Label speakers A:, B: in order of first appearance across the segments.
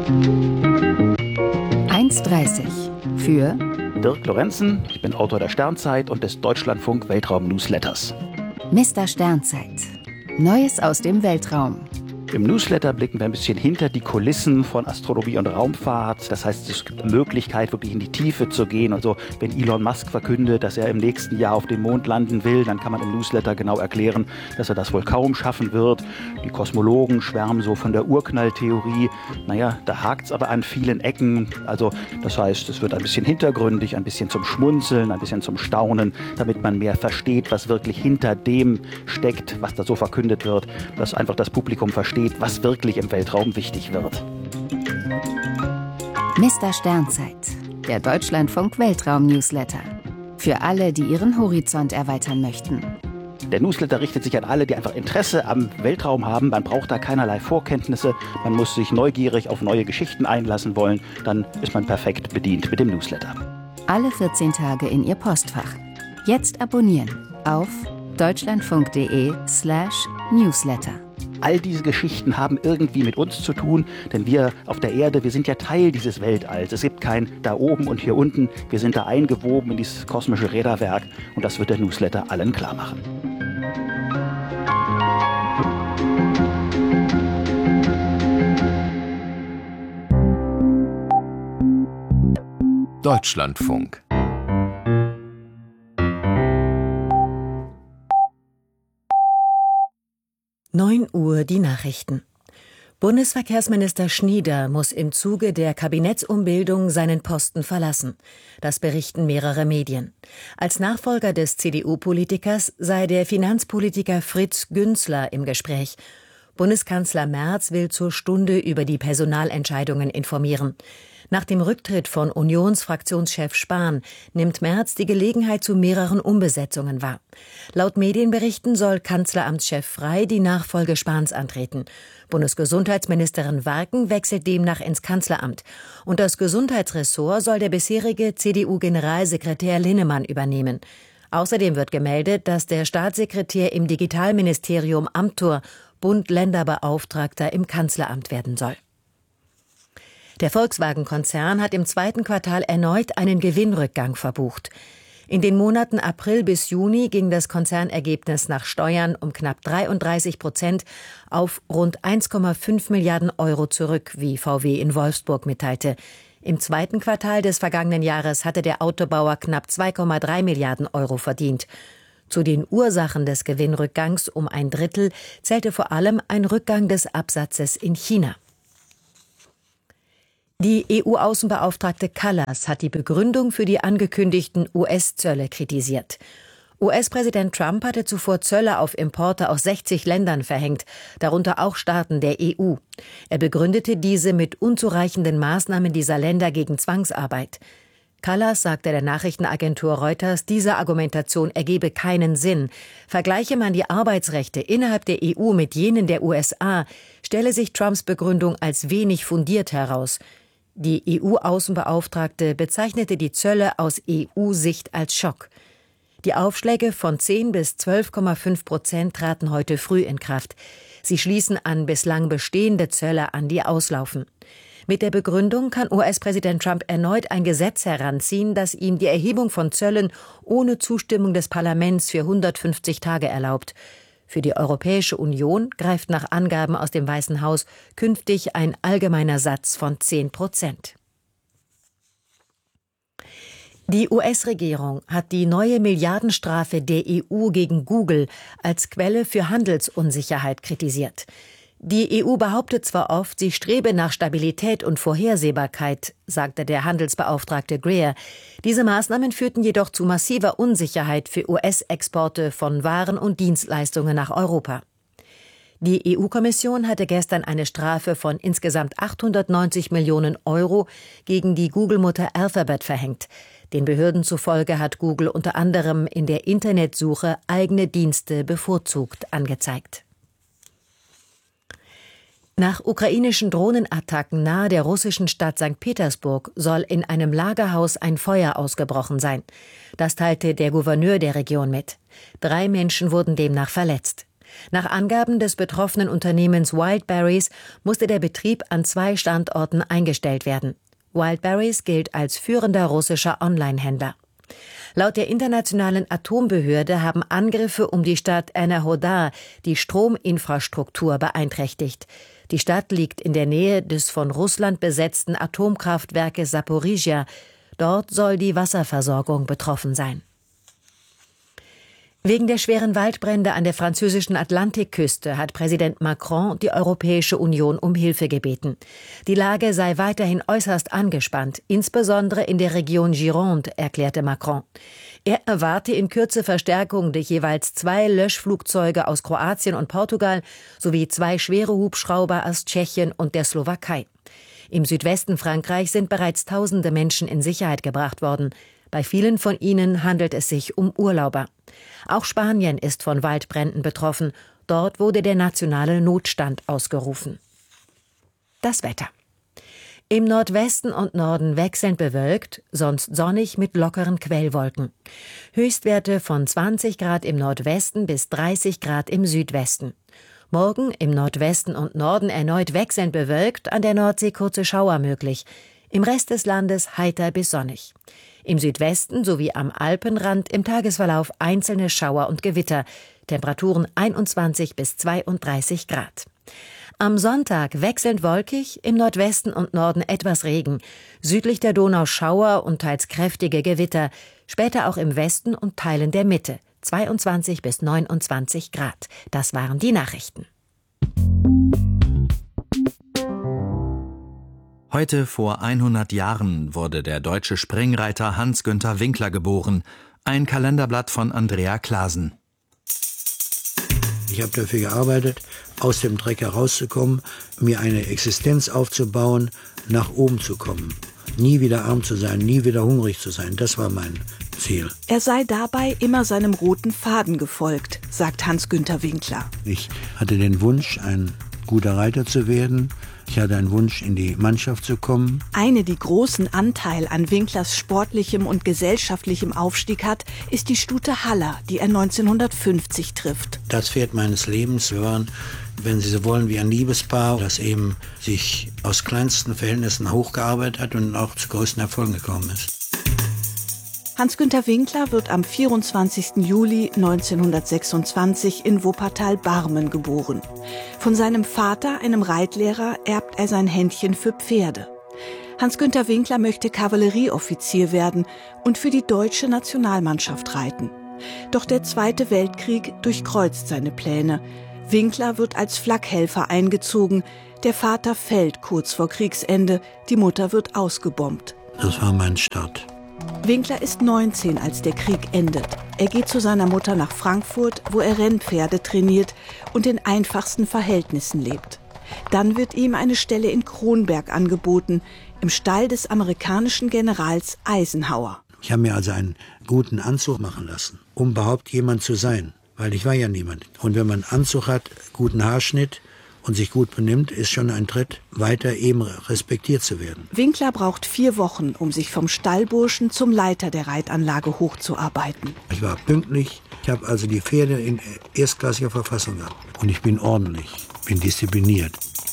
A: 1,30 für
B: Dirk Lorenzen, ich bin Autor der Sternzeit und des Deutschlandfunk Weltraum-Newsletters.
A: Mr. Sternzeit. Neues aus dem Weltraum.
B: Im Newsletter blicken wir ein bisschen hinter die Kulissen von Astronomie und Raumfahrt. Das heißt, es gibt eine Möglichkeit, wirklich in die Tiefe zu gehen. Also wenn Elon Musk verkündet, dass er im nächsten Jahr auf dem Mond landen will, dann kann man im Newsletter genau erklären, dass er das wohl kaum schaffen wird. Die Kosmologen schwärmen so von der Urknalltheorie. Naja, da hakt's aber an vielen Ecken. Also das heißt, es wird ein bisschen hintergründig, ein bisschen zum Schmunzeln, ein bisschen zum Staunen, damit man mehr versteht, was wirklich hinter dem steckt, was da so verkündet wird, dass einfach das Publikum versteht, was wirklich im Weltraum wichtig wird.
A: Mr. Sternzeit, der Deutschlandfunk Weltraum-Newsletter. Für alle, die ihren Horizont erweitern möchten.
B: Der Newsletter richtet sich an alle, die einfach Interesse am Weltraum haben. Man braucht da keinerlei Vorkenntnisse. Man muss sich neugierig auf neue Geschichten einlassen wollen. Dann ist man perfekt bedient mit dem Newsletter.
A: Alle 14 Tage in Ihr Postfach. Jetzt abonnieren auf deutschlandfunk.de/newsletter.
B: All diese Geschichten haben irgendwie mit uns zu tun, denn wir auf der Erde, wir sind ja Teil dieses Weltalls. Es gibt kein da oben und hier unten. Wir sind da eingewoben in dieses kosmische Räderwerk und das wird der Newsletter allen klar machen.
C: Deutschlandfunk.
D: 9 Uhr die Nachrichten. Bundesverkehrsminister Schnieder muss im Zuge der Kabinettsumbildung seinen Posten verlassen. Das berichten mehrere Medien. Als Nachfolger des CDU-Politikers sei der Finanzpolitiker Fritz Günzler im Gespräch. Bundeskanzler Merz will zur Stunde über die Personalentscheidungen informieren. Nach dem Rücktritt von Unionsfraktionschef Spahn nimmt Merz die Gelegenheit zu mehreren Umbesetzungen wahr. Laut Medienberichten soll Kanzleramtschef Frey die Nachfolge Spahns antreten. Bundesgesundheitsministerin Warken wechselt demnach ins Kanzleramt. Und das Gesundheitsressort soll der bisherige CDU-Generalsekretär Linnemann übernehmen. Außerdem wird gemeldet, dass der Staatssekretär im Digitalministerium Amthor Bund-Länder-Beauftragter im Kanzleramt werden soll. Der Volkswagen-Konzern hat im 2. Quartal erneut einen Gewinnrückgang verbucht. In den Monaten April bis Juni ging das Konzernergebnis nach Steuern um knapp 33% auf rund 1,5 Milliarden Euro zurück, wie VW in Wolfsburg mitteilte. Im 2. Quartal des vergangenen Jahres hatte der Autobauer knapp 2,3 Milliarden Euro verdient. Zu den Ursachen des Gewinnrückgangs um ein Drittel zählte vor allem ein Rückgang des Absatzes in China. Die EU-Außenbeauftragte Kallas hat die Begründung für die angekündigten US-Zölle kritisiert. US-Präsident Trump hatte zuvor Zölle auf Importe aus 60 Ländern verhängt, darunter auch Staaten der EU. Er begründete diese mit unzureichenden Maßnahmen dieser Länder gegen Zwangsarbeit. Kallas sagte der Nachrichtenagentur Reuters, diese Argumentation ergebe keinen Sinn. Vergleiche man die Arbeitsrechte innerhalb der EU mit jenen der USA, stelle sich Trumps Begründung als wenig fundiert heraus. Die EU-Außenbeauftragte bezeichnete die Zölle aus EU-Sicht als Schock. Die Aufschläge von 10 bis 12,5% traten heute früh in Kraft. Sie schließen an bislang bestehende Zölle an, die auslaufen. Mit der Begründung kann US-Präsident Trump erneut ein Gesetz heranziehen, das ihm die Erhebung von Zöllen ohne Zustimmung des Parlaments für 150 Tage erlaubt. Für die Europäische Union greift nach Angaben aus dem Weißen Haus künftig ein allgemeiner Satz von 10%. Die US-Regierung hat die neue Milliardenstrafe der EU gegen Google als Quelle für Handelsunsicherheit kritisiert. Die EU behauptet zwar oft, sie strebe nach Stabilität und Vorhersehbarkeit, sagte der Handelsbeauftragte Greer. Diese Maßnahmen führten jedoch zu massiver Unsicherheit für US-Exporte von Waren und Dienstleistungen nach Europa. Die EU-Kommission hatte gestern eine Strafe von insgesamt 890 Millionen Euro gegen die Google-Mutter Alphabet verhängt. Den Behörden zufolge hat Google unter anderem in der Internetsuche eigene Dienste bevorzugt angezeigt. Nach ukrainischen Drohnenattacken nahe der russischen Stadt St. Petersburg soll in einem Lagerhaus ein Feuer ausgebrochen sein. Das teilte der Gouverneur der Region mit. 3 Menschen wurden demnach verletzt. Nach Angaben des betroffenen Unternehmens Wildberries musste der Betrieb an 2 Standorten eingestellt werden. Wildberries gilt als führender russischer Online-Händler. Laut der Internationalen Atombehörde haben Angriffe um die Stadt Enerhodar die Strominfrastruktur beeinträchtigt. Die Stadt liegt in der Nähe des von Russland besetzten Atomkraftwerkes Saporizhia. Dort soll die Wasserversorgung betroffen sein. Wegen der schweren Waldbrände an der französischen Atlantikküste hat Präsident Macron die Europäische Union um Hilfe gebeten. Die Lage sei weiterhin äußerst angespannt, insbesondere in der Region Gironde, erklärte Macron. Er erwarte in Kürze Verstärkung durch jeweils 2 Löschflugzeuge aus Kroatien und Portugal sowie 2 schwere Hubschrauber aus Tschechien und der Slowakei. Im Südwesten Frankreichs sind bereits Tausende Menschen in Sicherheit gebracht worden. Bei vielen von ihnen handelt es sich um Urlauber. Auch Spanien ist von Waldbränden betroffen. Dort wurde der nationale Notstand ausgerufen. Das Wetter. Im Nordwesten und Norden wechselnd bewölkt, sonst sonnig mit lockeren Quellwolken. Höchstwerte von 20 Grad im Nordwesten bis 30 Grad im Südwesten. Morgen im Nordwesten und Norden erneut wechselnd bewölkt, an der Nordsee kurze Schauer möglich. Im Rest des Landes heiter bis sonnig. Im Südwesten sowie am Alpenrand im Tagesverlauf einzelne Schauer und Gewitter. Temperaturen 21 bis 32 Grad. Am Sonntag wechselnd wolkig, im Nordwesten und Norden etwas Regen. Südlich der Donau Schauer und teils kräftige Gewitter. Später auch im Westen und Teilen der Mitte. 22 bis 29 Grad. Das waren die Nachrichten.
C: Heute vor 100 Jahren wurde der deutsche Springreiter Hans-Günther Winkler geboren. Ein Kalenderblatt von Andrea Clasen.
E: Ich habe dafür gearbeitet, aus dem Dreck herauszukommen, mir eine Existenz aufzubauen, nach oben zu kommen. Nie wieder arm zu sein, nie wieder hungrig zu sein, das war mein Ziel.
F: Er sei dabei immer seinem roten Faden gefolgt, sagt Hans-Günther Winkler.
E: Ich hatte den Wunsch, ein guter Reiter zu werden. Ich hatte einen Wunsch, in die Mannschaft zu kommen.
F: Eine, die großen Anteil an Winklers sportlichem und gesellschaftlichem Aufstieg hat, ist die Stute Haller, die er 1950 trifft.
E: Das Pferd meines Lebens. Wir waren, wenn Sie so wollen, wie ein Liebespaar, das eben sich aus kleinsten Verhältnissen hochgearbeitet hat und auch zu größten Erfolgen gekommen ist.
F: Hans-Günther Winkler wird am 24. Juli 1926 in Wuppertal-Barmen geboren. Von seinem Vater, einem Reitlehrer, erbt er sein Händchen für Pferde. Hans-Günther Winkler möchte Kavallerieoffizier werden und für die deutsche Nationalmannschaft reiten. Doch der Zweite Weltkrieg durchkreuzt seine Pläne. Winkler wird als Flakhelfer eingezogen. Der Vater fällt kurz vor Kriegsende, die Mutter wird ausgebombt.
E: Das war mein Start.
F: Winkler ist 19, als der Krieg endet. Er geht zu seiner Mutter nach Frankfurt, wo er Rennpferde trainiert und in einfachsten Verhältnissen lebt. Dann wird ihm eine Stelle in Kronberg angeboten, im Stall des amerikanischen Generals Eisenhower.
E: Ich habe mir also einen guten Anzug machen lassen, um überhaupt jemand zu sein, weil ich war ja niemand. Und wenn man einen Anzug hat, guten Haarschnitt und sich gut benimmt, ist schon ein Tritt weiter, eben respektiert zu werden.
F: Winkler braucht 4 Wochen, um sich vom Stallburschen zum Leiter der Reitanlage hochzuarbeiten.
E: Ich war pünktlich, ich habe also die Pferde in erstklassiger Verfassung gehabt. Und ich bin ordentlich, bin diszipliniert.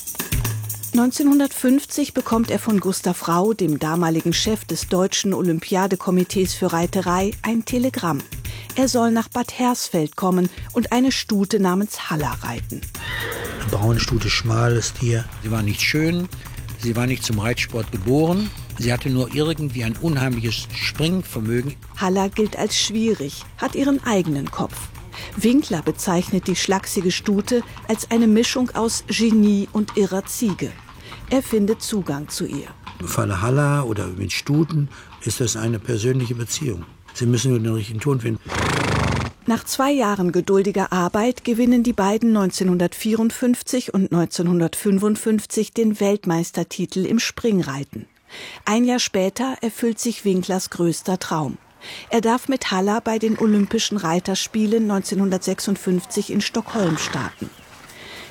F: 1950 bekommt er von Gustav Rau, dem damaligen Chef des Deutschen Olympiadekomitees für Reiterei, ein Telegramm. Er soll nach Bad Hersfeld kommen und eine Stute namens Haller reiten.
E: Eine braune Stute, schmales Tier. Sie war nicht schön, sie war nicht zum Reitsport geboren. Sie hatte nur irgendwie ein unheimliches Springvermögen.
F: Haller gilt als schwierig, hat ihren eigenen Kopf. Winkler bezeichnet die schlachsige Stute als eine Mischung aus Genie und irrer Ziege. Er findet Zugang zu ihr.
E: Im Falle Haller oder mit Stuten ist das eine persönliche Beziehung. Sie müssen nur den richtigen Ton finden.
F: Nach 2 Jahren geduldiger Arbeit gewinnen die beiden 1954 und 1955 den Weltmeistertitel im Springreiten. Ein Jahr später erfüllt sich Winklers größter Traum. Er darf mit Haller bei den Olympischen Reiterspielen 1956 in Stockholm starten.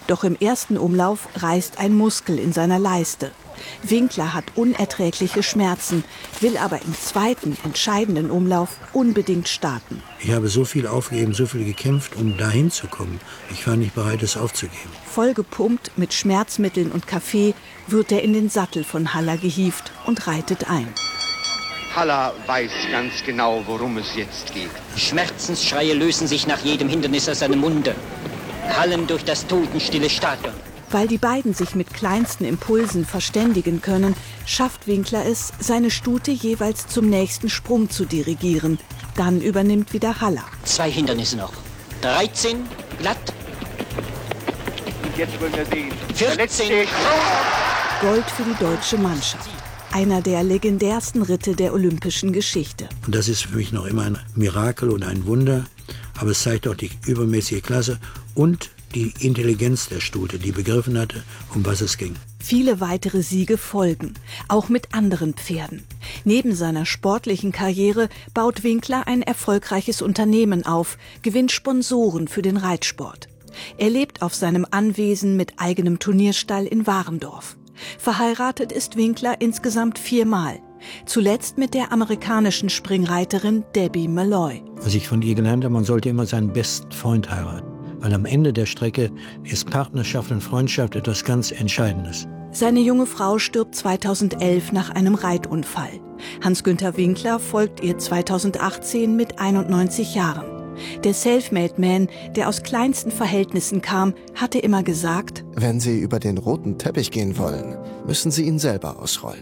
F: Doch im ersten Umlauf reißt ein Muskel in seiner Leiste. Winkler hat unerträgliche Schmerzen, will aber im zweiten, entscheidenden Umlauf unbedingt starten.
E: Ich habe so viel aufgegeben, so viel gekämpft, um dahin zu kommen. Ich war nicht bereit, es aufzugeben.
F: Vollgepumpt mit Schmerzmitteln und Kaffee wird er in den Sattel von Haller gehievt und reitet ein.
G: Haller weiß ganz genau, worum es jetzt geht.
H: Schmerzensschreie lösen sich nach jedem Hindernis aus seinem Munde, hallen durch das totenstille Stadion.
F: Weil die beiden sich mit kleinsten Impulsen verständigen können, schafft Winkler es, seine Stute jeweils zum nächsten Sprung zu dirigieren. Dann übernimmt wieder Haller.
H: 2 Hindernisse noch. 13, glatt.
G: Und jetzt wollen wir sehen.
H: 14.
F: Gold für die deutsche Mannschaft. Einer der legendärsten Ritte der olympischen Geschichte.
E: Und das ist für mich noch immer ein Mirakel und ein Wunder. Aber es zeigt auch die übermäßige Klasse und die Intelligenz der Stute, die begriffen hatte, um was es ging.
F: Viele weitere Siege folgen, auch mit anderen Pferden. Neben seiner sportlichen Karriere baut Winkler ein erfolgreiches Unternehmen auf, gewinnt Sponsoren für den Reitsport. Er lebt auf seinem Anwesen mit eigenem Turnierstall in Warendorf. Verheiratet ist Winkler insgesamt 4-mal. Zuletzt mit der amerikanischen Springreiterin Debbie Malloy.
E: Was ich von ihr gelernt habe, man sollte immer seinen besten Freund heiraten. Weil am Ende der Strecke ist Partnerschaft und Freundschaft etwas ganz Entscheidendes.
F: Seine junge Frau stirbt 2011 nach einem Reitunfall. Hans-Günther Winkler folgt ihr 2018 mit 91 Jahren. Der Selfmade-Man, der aus kleinsten Verhältnissen kam, hatte immer gesagt:
I: Wenn Sie über den roten Teppich gehen wollen, müssen Sie ihn selber ausrollen.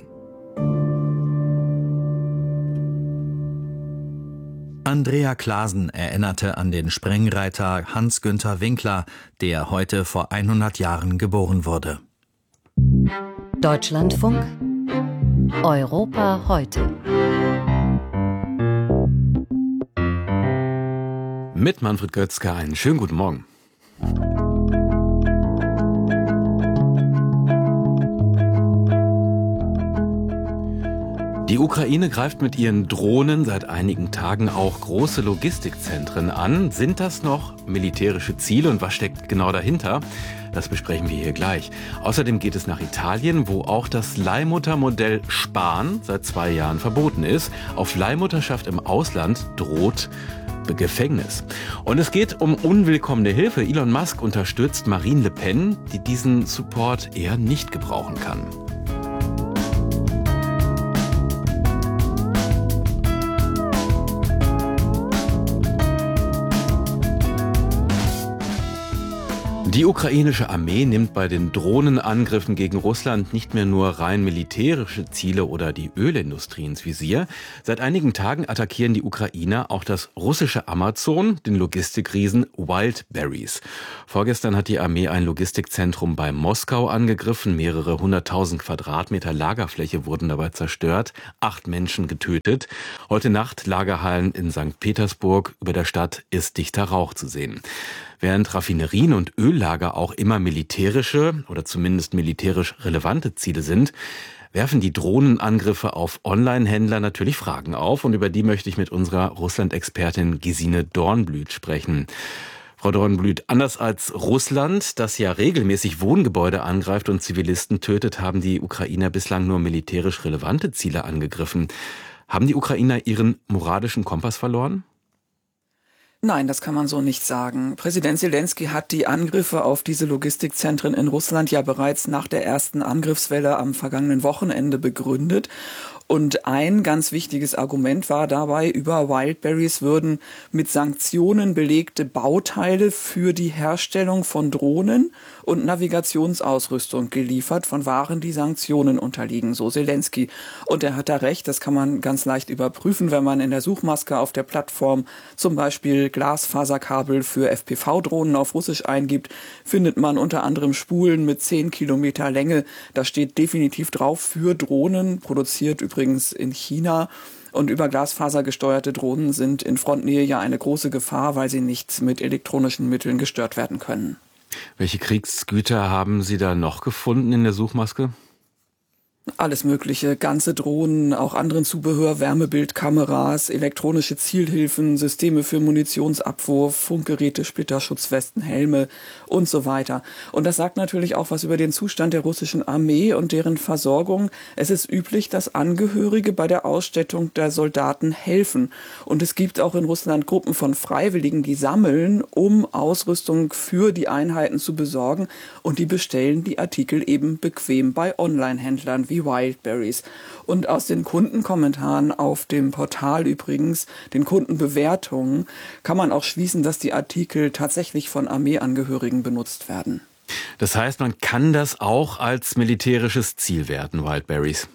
C: Andrea Clasen erinnerte an den Springreiter Hans-Günther Winkler, der heute vor 100 Jahren geboren wurde.
A: Deutschlandfunk Europa heute.
J: Mit Manfred Götzke einen schönen guten Morgen. Die Ukraine greift mit ihren Drohnen seit einigen Tagen auch große Logistikzentren an. Sind das noch militärische Ziele und was steckt genau dahinter? Das besprechen wir hier gleich. Außerdem geht es nach Italien, wo auch das Leihmuttermodell Spahn seit 2 Jahren verboten ist. Auf Leihmutterschaft im Ausland droht Gefängnis. Und es geht um unwillkommene Hilfe. Elon Musk unterstützt Marine Le Pen, die diesen Support eher nicht gebrauchen kann. Die ukrainische Armee nimmt bei den Drohnenangriffen gegen Russland nicht mehr nur rein militärische Ziele oder die Ölindustrie ins Visier. Seit einigen Tagen attackieren die Ukrainer auch das russische Amazon, den Logistikriesen Wildberries. Vorgestern hat die Armee ein Logistikzentrum bei Moskau angegriffen. Mehrere 100.000 Quadratmeter Lagerfläche wurden dabei zerstört, 8 Menschen getötet. Heute Nacht Lagerhallen in St. Petersburg. Über der Stadt ist dichter Rauch zu sehen. Während Raffinerien und Öllager auch immer militärische oder zumindest militärisch relevante Ziele sind, werfen die Drohnenangriffe auf Online-Händler natürlich Fragen auf. Und über die möchte ich mit unserer Russland-Expertin Gesine Dornblüt sprechen. Frau Dornblüt, anders als Russland, das ja regelmäßig Wohngebäude angreift und Zivilisten tötet, haben die Ukrainer bislang nur militärisch relevante Ziele angegriffen. Haben die Ukrainer ihren moralischen Kompass verloren?
K: Nein, das kann man so nicht sagen. Präsident Selenskyj hat die Angriffe auf diese Logistikzentren in Russland ja bereits nach der ersten Angriffswelle am vergangenen Wochenende begründet. Und ein ganz wichtiges Argument war dabei, über Wildberries würden mit Sanktionen belegte Bauteile für die Herstellung von Drohnen und Navigationsausrüstung geliefert von Waren, die Sanktionen unterliegen, so Selenskyj. Und er hat da recht, das kann man ganz leicht überprüfen, wenn man in der Suchmaske auf der Plattform zum Beispiel Glasfaserkabel für FPV-Drohnen auf Russisch eingibt, findet man unter anderem Spulen mit 10 Kilometer Länge. Da steht definitiv drauf für Drohnen, produziert übrigens in China. Und über Glasfaser gesteuerte Drohnen sind in Frontnähe ja eine große Gefahr, weil sie nicht mit elektronischen Mitteln gestört werden können.
J: Welche Kriegsgüter haben Sie da noch gefunden in der Suchmaske?
K: Alles Mögliche, ganze Drohnen, auch anderen Zubehör, Wärmebildkameras, elektronische Zielhilfen, Systeme für Munitionsabwurf, Funkgeräte, Splitterschutzwesten, Helme und so weiter. Und das sagt natürlich auch was über den Zustand der russischen Armee und deren Versorgung. Es ist üblich, dass Angehörige bei der Ausstattung der Soldaten helfen. Und es gibt auch in Russland Gruppen von Freiwilligen, die sammeln, um Ausrüstung für die Einheiten zu besorgen. Und die bestellen die Artikel eben bequem bei Online-Händlern wie Wildberries. Und aus den Kundenkommentaren auf dem Portal übrigens, den Kundenbewertungen, kann man auch schließen, dass die Artikel tatsächlich von Armeeangehörigen benutzt werden.
J: Das heißt, man kann das auch als militärisches Ziel werten, Wildberries.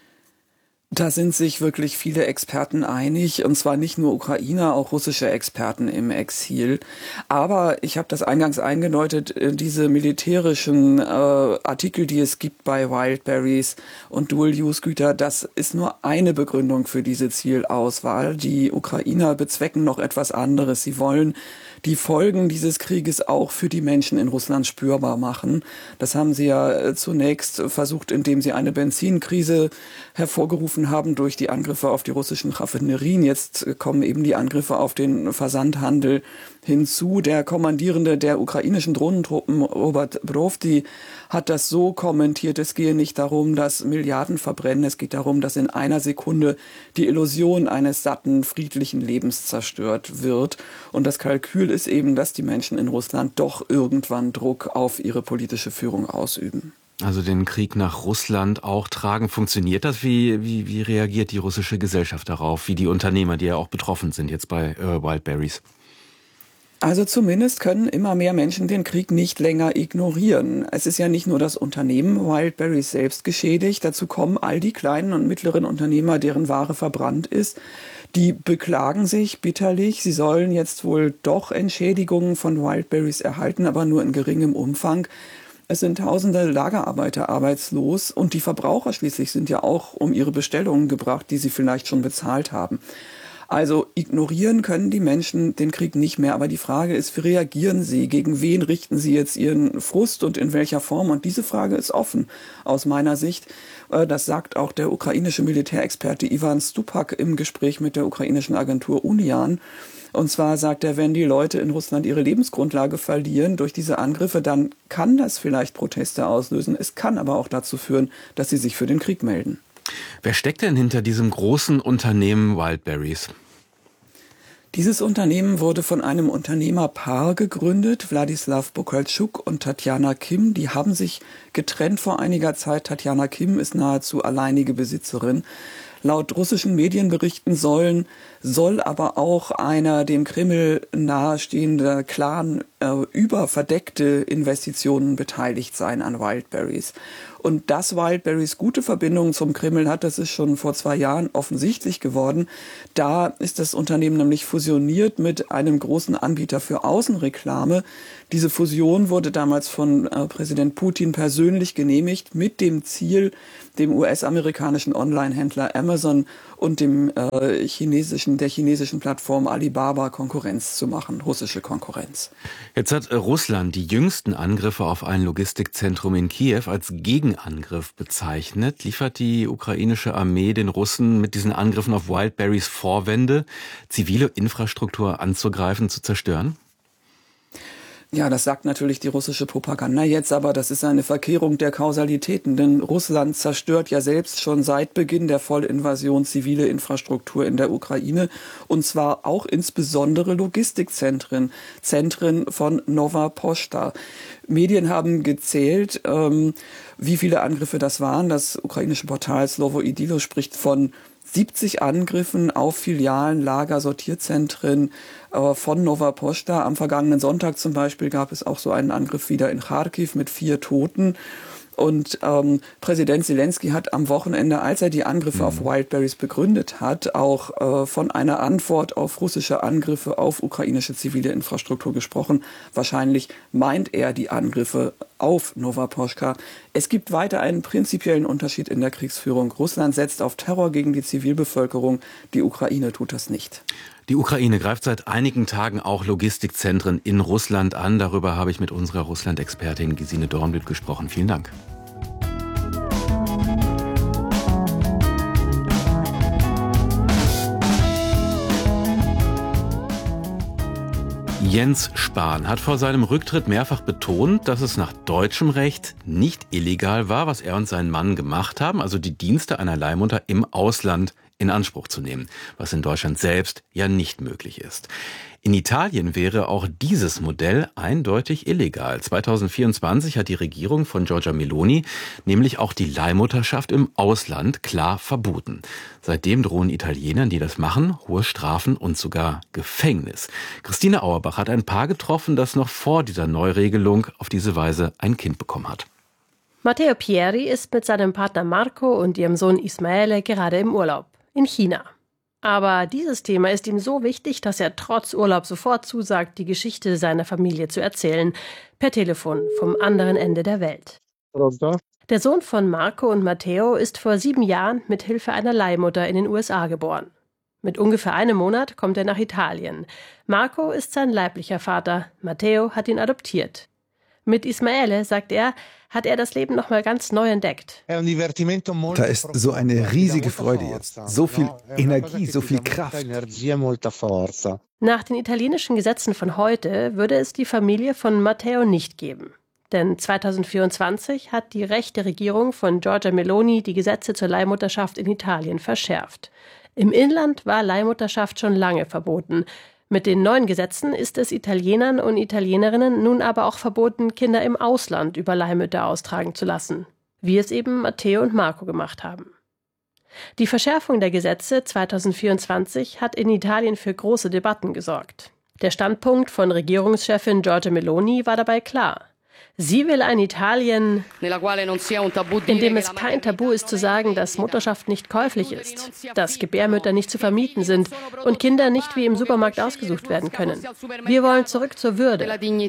K: Da sind sich wirklich viele Experten einig, und zwar nicht nur Ukrainer, auch russische Experten im Exil. Aber ich habe das eingangs eingedeutet, diese militärischen Artikel, die es gibt bei Wildberries und Dual-Use-Güter, das ist nur eine Begründung für diese Zielauswahl. Die Ukrainer bezwecken noch etwas anderes. Sie wollen die Folgen dieses Krieges auch für die Menschen in Russland spürbar machen. Das haben sie ja zunächst versucht, indem sie eine Benzinkrise hervorgerufen haben durch die Angriffe auf die russischen Raffinerien. Jetzt kommen eben die Angriffe auf den Versandhandel hinzu. Der Kommandierende der ukrainischen Drohnentruppen, Robert Brovdi, hat das so kommentiert: Es gehe nicht darum, dass Milliarden verbrennen. Es geht darum, dass in einer Sekunde die Illusion eines satten, friedlichen Lebens zerstört wird. Und das Kalkül ist eben, dass die Menschen in Russland doch irgendwann Druck auf ihre politische Führung ausüben.
J: Also den Krieg nach Russland auch tragen. Funktioniert das? Wie reagiert die russische Gesellschaft darauf? Wie die Unternehmer, die ja auch betroffen sind jetzt bei Wildberries?
K: Also zumindest können immer mehr Menschen den Krieg nicht länger ignorieren. Es ist ja nicht nur das Unternehmen Wildberries selbst geschädigt. Dazu kommen all die kleinen und mittleren Unternehmer, deren Ware verbrannt ist. Die beklagen sich bitterlich. Sie sollen jetzt wohl doch Entschädigungen von Wildberries erhalten, aber nur in geringem Umfang. Es sind tausende Lagerarbeiter arbeitslos und die Verbraucher schließlich sind ja auch um ihre Bestellungen gebracht, die sie vielleicht schon bezahlt haben. Also ignorieren können die Menschen den Krieg nicht mehr. Aber die Frage ist, wie reagieren sie? Gegen wen richten sie jetzt ihren Frust und in welcher Form? Und diese Frage ist offen aus meiner Sicht. Das sagt auch der ukrainische Militärexperte Ivan Stupak im Gespräch mit der ukrainischen Agentur Unian. Und zwar sagt er, wenn die Leute in Russland ihre Lebensgrundlage verlieren durch diese Angriffe, dann kann das vielleicht Proteste auslösen. Es kann aber auch dazu führen, dass sie sich für den Krieg melden.
J: Wer steckt denn hinter diesem großen Unternehmen Wildberries?
K: Dieses Unternehmen wurde von einem Unternehmerpaar gegründet, Wladislaw Bokaltschuk und Tatjana Kim. Die haben sich getrennt vor einiger Zeit. Tatjana Kim ist nahezu alleinige Besitzerin. Laut russischen Medienberichten soll aber auch einer dem Kreml nahestehender Clan über verdeckte Investitionen beteiligt sein an Wildberries. Und dass Wildberries gute Verbindungen zum Kreml hat, das ist schon vor 2 Jahren offensichtlich geworden. Da ist das Unternehmen nämlich fusioniert mit einem großen Anbieter für Außenreklame. Diese Fusion wurde damals von Präsident Putin persönlich genehmigt, mit dem Ziel, dem US-amerikanischen Online-Händler Amazon und der chinesischen Plattform Alibaba Konkurrenz zu machen, russische Konkurrenz.
J: Jetzt hat Russland die jüngsten Angriffe auf ein Logistikzentrum in Kiew als Gegenangriff bezeichnet. Liefert die ukrainische Armee den Russen mit diesen Angriffen auf Wildberries Vorwände, zivile Infrastruktur anzugreifen, zu zerstören?
K: Ja, das sagt natürlich die russische Propaganda jetzt, aber das ist eine Verkehrung der Kausalitäten, denn Russland zerstört ja selbst schon seit Beginn der Vollinvasion zivile Infrastruktur in der Ukraine, und zwar auch insbesondere Logistikzentren, Zentren von Nova Pošta. Medien haben gezählt, wie viele Angriffe das waren. Das ukrainische Portal Slovo i Dilo spricht von 70 Angriffen auf Filialen, Lager, Sortierzentren von Nova Pošta. Am vergangenen Sonntag zum Beispiel gab es auch so einen Angriff wieder in Charkiw mit 4 Toten. Und Präsident Zelensky hat am Wochenende, als er die Angriffe auf Wildberries begründet hat, auch von einer Antwort auf russische Angriffe auf ukrainische zivile Infrastruktur gesprochen. Wahrscheinlich meint er die Angriffe auf Nova Pošta. Es gibt weiter einen prinzipiellen Unterschied in der Kriegsführung. Russland setzt auf Terror gegen die Zivilbevölkerung, die Ukraine tut das nicht.
J: Die Ukraine greift seit einigen Tagen auch Logistikzentren in Russland an. Darüber habe ich mit unserer Russland-Expertin Gesine Dornbühl gesprochen. Vielen Dank. Jens Spahn hat vor seinem Rücktritt mehrfach betont, dass es nach deutschem Recht nicht illegal war, was er und sein Mann gemacht haben, also die Dienste einer Leihmutter im Ausland in Anspruch zu nehmen, was in Deutschland selbst ja nicht möglich ist. In Italien wäre auch dieses Modell eindeutig illegal. 2024 hat die Regierung von Giorgia Meloni nämlich auch die Leihmutterschaft im Ausland klar verboten. Seitdem drohen Italienern, die das machen, hohe Strafen und sogar Gefängnis. Christine Auerbach hat ein Paar getroffen, das noch vor dieser Neuregelung auf diese Weise ein Kind bekommen hat.
L: Matteo Pieri ist mit seinem Partner Marco und ihrem Sohn Ismaele gerade im Urlaub in China. Aber dieses Thema ist ihm so wichtig, dass er trotz Urlaub sofort zusagt, die Geschichte seiner Familie zu erzählen. Per Telefon vom anderen Ende der Welt.
M: Pronto?
L: Der Sohn von Marco und Matteo ist vor 7 Jahren mit Hilfe einer Leihmutter in den USA geboren. Mit ungefähr einem Monat kommt er nach Italien. Marco ist sein leiblicher Vater. Matteo hat ihn adoptiert. Mit Ismaele, sagt er, hat er das Leben nochmal ganz neu entdeckt.
N: Da ist so eine riesige Freude jetzt. So viel Energie, so viel Kraft.
L: Nach den italienischen Gesetzen von heute würde es die Familie von Matteo nicht geben. Denn 2024 hat die rechte Regierung von Giorgia Meloni die Gesetze zur Leihmutterschaft in Italien verschärft. Im Inland war Leihmutterschaft schon lange verboten. Mit den neuen Gesetzen ist es Italienern und Italienerinnen nun aber auch verboten, Kinder im Ausland über Leihmütter austragen zu lassen, wie es eben Matteo und Marco gemacht haben. Die Verschärfung der Gesetze 2024 hat in Italien für große Debatten gesorgt. Der Standpunkt von Regierungschefin Giorgia Meloni war dabei klar. Sie will ein Italien, in dem es kein Tabu ist zu sagen, dass Mutterschaft nicht käuflich ist, dass Gebärmütter nicht zu vermieten sind und Kinder nicht wie im Supermarkt ausgesucht werden können. Wir wollen zurück zur Würde.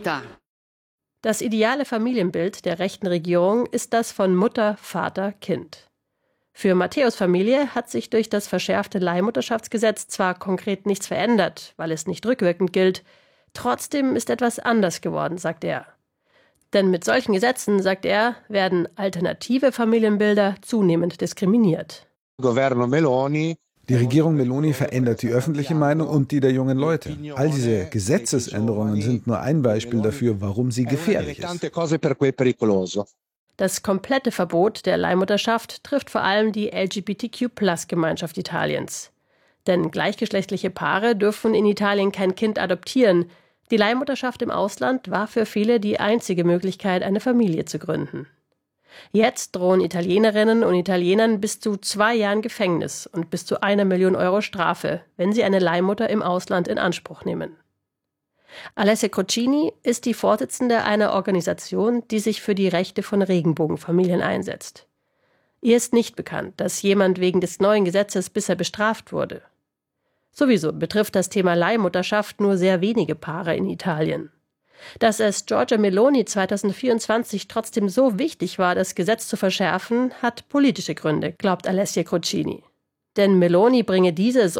L: Das ideale Familienbild der rechten Regierung ist das von Mutter, Vater, Kind. Für Matteos Familie hat sich durch das verschärfte Leihmutterschaftsgesetz zwar konkret nichts verändert, weil es nicht rückwirkend gilt, trotzdem ist etwas anders geworden, sagt er. Denn mit solchen Gesetzen, sagt er, werden alternative Familienbilder zunehmend diskriminiert.
N: Die Regierung Meloni verändert die öffentliche Meinung und die der jungen Leute. All diese Gesetzesänderungen sind nur ein Beispiel dafür, warum sie gefährlich ist.
L: Das komplette Verbot der Leihmutterschaft trifft vor allem die LGBTQ+-Gemeinschaft Italiens. Denn gleichgeschlechtliche Paare dürfen in Italien kein Kind adoptieren. Die Leihmutterschaft im Ausland war für viele die einzige Möglichkeit, eine Familie zu gründen. Jetzt drohen Italienerinnen und Italienern bis zu 2 Jahren Gefängnis und bis zu 1 Million Euro Strafe, wenn sie eine Leihmutter im Ausland in Anspruch nehmen. Alessia Crocini ist die Vorsitzende einer Organisation, die sich für die Rechte von Regenbogenfamilien einsetzt. Ihr ist nicht bekannt, dass jemand wegen des neuen Gesetzes bisher bestraft wurde. Sowieso betrifft das Thema Leihmutterschaft nur sehr wenige Paare in Italien. Dass es Giorgia Meloni 2024 trotzdem so wichtig war, das Gesetz zu verschärfen, hat politische Gründe, glaubt Alessia Crocini. Denn Meloni bringe dieses